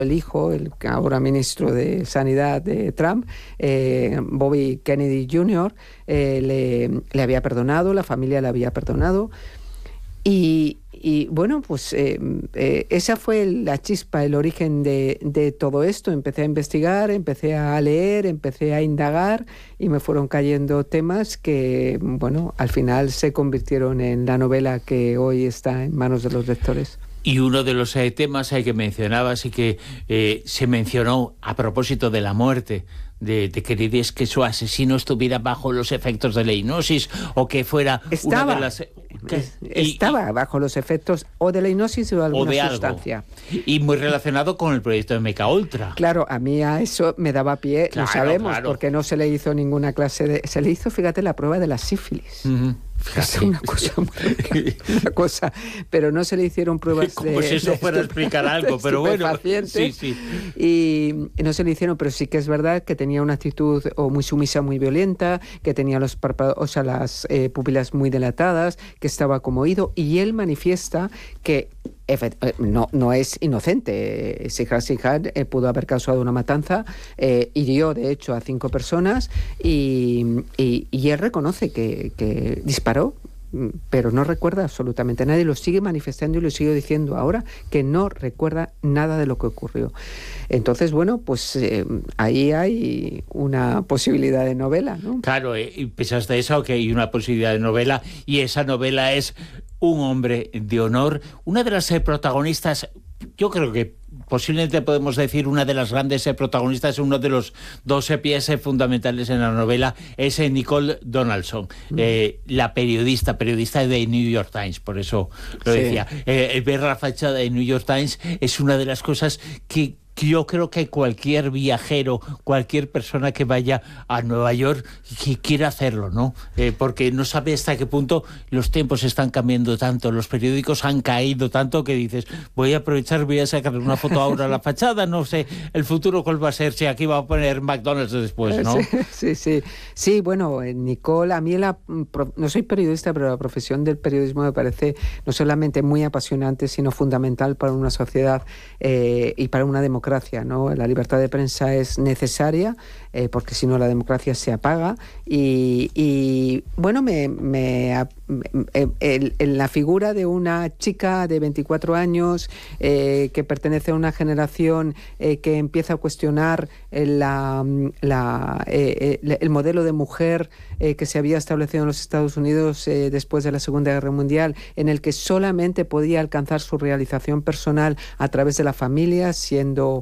el hijo, el ahora ministro de Sanidad de Trump, Bobby Kennedy Jr., le había perdonado, la familia le había perdonado. Y bueno, pues esa fue la chispa, el origen de todo esto. Empecé a investigar, empecé a leer, empecé a indagar y me fueron cayendo temas que, bueno, al final se convirtieron en la novela que hoy está en manos de los lectores. Y uno de los temas que mencionabas y que se mencionó a propósito de la muerte de Kennedy es que su asesino estuviera bajo los efectos de la hipnosis o que fuera una de las... Estaba bajo los efectos o de la hipnosis o de alguna sustancia. Y muy relacionado con el proyecto de MKUltra. Claro, a mí a eso me daba pie, claro, lo sabemos, claro. Porque no se le hizo ninguna clase de... Se le hizo, fíjate, la prueba de la sífilis. Es una cosa muy rara, una cosa, pero no se le hicieron pruebas como si eso fuera a explicar algo, pero bueno, sí. Y no se le hicieron, pero sí que es verdad que tenía una actitud muy sumisa, muy violenta, que tenía los párpados, o sea, las pupilas muy dilatadas, que estaba conmovido, y él manifiesta que no es inocente. Sirhan Sirhan pudo haber causado una matanza, hirió de hecho a 5 personas y él reconoce que disparó, pero no recuerda absolutamente a nadie. Lo sigue manifestando y lo sigue diciendo ahora que no recuerda nada de lo que ocurrió. Entonces, bueno, pues ahí hay una posibilidad de novela, ¿no? Claro, y pensaste eso, que hay una posibilidad de novela, y esa novela es Un hombre de honor. Una de las protagonistas, yo creo que posiblemente podemos decir una de las grandes protagonistas, uno de los 12 pies fundamentales en la novela, es Nicole Donaldson, la periodista de New York Times, por eso lo decía. Ver la fachada de New York Times es una de las cosas que yo creo que cualquier viajero, cualquier persona que vaya a Nueva York que quiera hacerlo, ¿no? Porque no sabe hasta qué punto los tiempos están cambiando tanto, los periódicos han caído tanto que dices, voy a aprovechar, voy a sacar una foto ahora a la fachada, no sé el futuro cuál va a ser, si aquí va a poner McDonald's después, ¿no? Sí, bueno, Nicole, a mí no soy periodista, pero la profesión del periodismo me parece no solamente muy apasionante, sino fundamental para una sociedad y para una democracia, ¿no? La libertad de prensa es necesaria, porque si no la democracia se apaga y bueno, en la figura de una chica de 24 años que pertenece a una generación que empieza a cuestionar el modelo de mujer que se había establecido en los Estados Unidos después de la Segunda Guerra Mundial, en el que solamente podía alcanzar su realización personal a través de la familia, siendo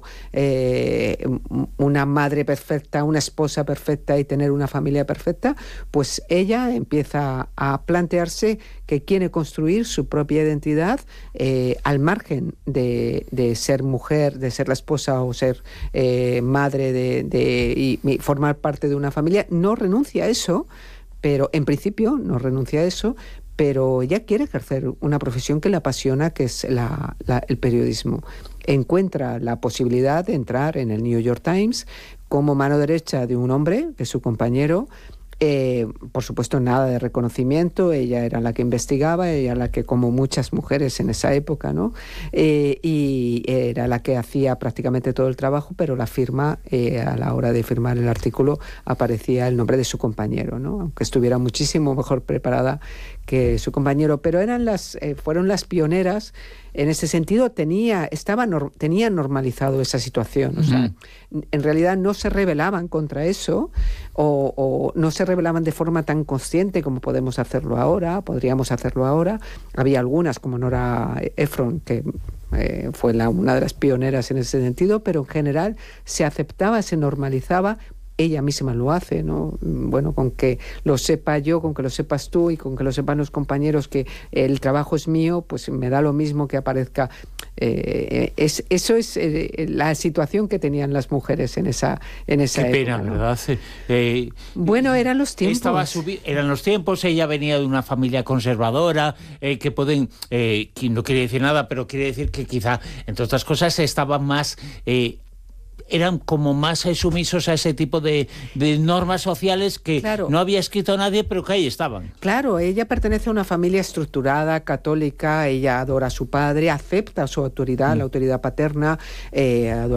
una madre perfecta, una esposa perfecta y tener una familia perfecta, pues ella empieza a plantearse que quiere construir su propia identidad al margen de ser mujer, de ser la esposa o ser madre y formar parte de una familia. No renuncia a eso, pero en principio no renuncia a eso, pero ella quiere ejercer una profesión que le apasiona, que es el periodismo. Encuentra la posibilidad de entrar en el New York Times como mano derecha de un hombre, de su compañero. Por supuesto, nada de reconocimiento, ella era la que investigaba, ella era la que, como muchas mujeres en esa época, ¿no? Y era la que hacía prácticamente todo el trabajo, pero la firma, a la hora de firmar el artículo, aparecía el nombre de su compañero, ¿no? Aunque estuviera muchísimo mejor preparada que su compañero, pero fueron las pioneras. En ese sentido tenían normalizado esa situación, o sea, en realidad no se rebelaban contra eso o no se rebelaban de forma tan consciente como podríamos hacerlo ahora. Había algunas como Nora Ephron que fue una de las pioneras en ese sentido, pero en general se aceptaba, se normalizaba. Ella misma lo hace, ¿no? Bueno, con que lo sepa yo, con que lo sepas tú y con que lo sepan los compañeros que el trabajo es mío, pues me da lo mismo que aparezca. Eso es la situación que tenían las mujeres en esa época. Qué pena, ¿no? ¿Verdad? Bueno, eran los tiempos. Eran los tiempos, ella venía de una familia conservadora, que no quiere decir nada, pero quiere decir que quizá, entre otras cosas, estaban más... eran como más sumisos a ese tipo de normas sociales que no había escrito nadie, pero que ahí estaban. Claro, ella pertenece a una familia estructurada, católica, ella adora a su padre, acepta su autoridad, la autoridad paterna, adora